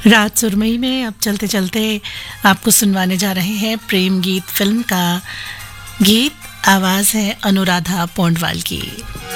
रात सुरमई में अब चलते चलते आपको सुनवाने जा रहे हैं प्रेम गीत फिल्म का गीत। आवाज़ है अनुराधा पौंडवाल की।